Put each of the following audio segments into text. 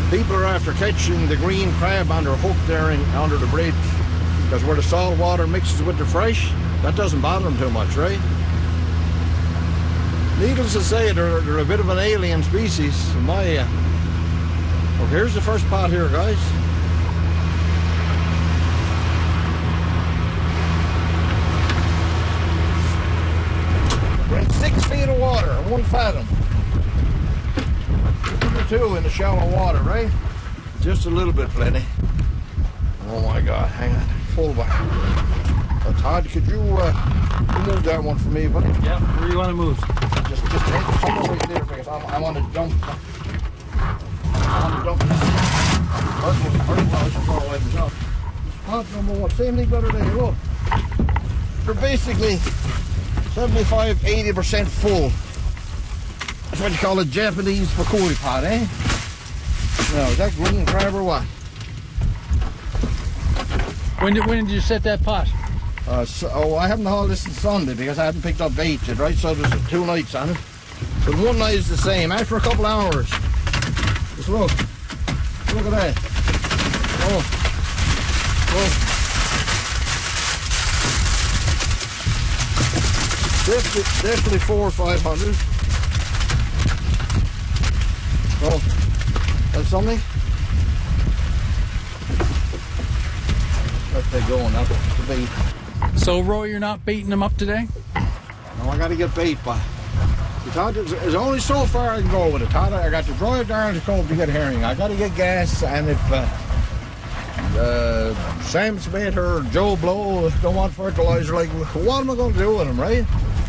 People are after catching the green crab under a hook there under the bridge, because where the salt water mixes with the fresh, that doesn't bother them too much, right? Needless to say, they're a bit of an alien species. Okay, here's the first pot here, guys. We're in 6 feet of water, 1 fathom. Number 2 in the shallow water, right? Just a little bit, plenty. Oh my God, hang on, full back. Todd, could you move that one for me, buddy? Yeah, where do you want to move? Just take some over there, because I'm on the dump. Pot number 1, same thing better day, look. They're basically 75-80% full. That's what you call a Japanese pakuri pot, eh? Now, is that green crab or what? When did you set that pot? I haven't hauled this on Sunday because I hadn't picked up bait yet, right? So there's 2 nights on it. But one night is the same. After a couple hours, just look. Look at that. Oh. Definitely 400 or 500. Oh, that's something. Let's get going. That's the bait. So, Roy, you're not baiting them up today? No, I got to get bait, but there's only so far I can go with it. Todd, I got to drive down to Cove to get herring. I got to get gas, and if Sam Smith or Joe Blow don't want fertilizer, like, what am I going to do with them, right?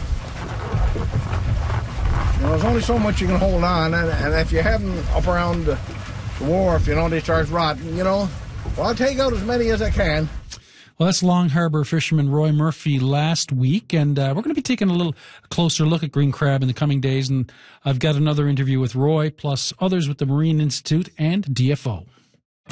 You know, there's only so much you can hold on, and if you have them up around the wharf, you know, they start rotting, you know. Well, I'll take out as many as I can. Well, that's Long Harbour fisherman Roy Murphy last week, and we're going to be taking a little closer look at green crab in the coming days, and I've got another interview with Roy, plus others with the Marine Institute and DFO.